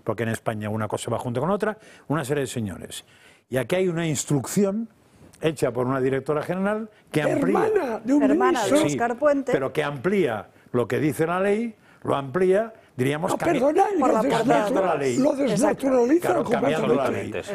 porque en España una cosa va junto con otra, una serie de señores. Y aquí hay una instrucción hecha por una directora general que amplía... Hermana de un Hermana de ministro. Óscar Puente. pero que amplía lo que dice la ley, lo amplía, diríamos, No, perdona, por la cambiando la ley. lo desnaturaliza Claro, cambiando la ley. completamente.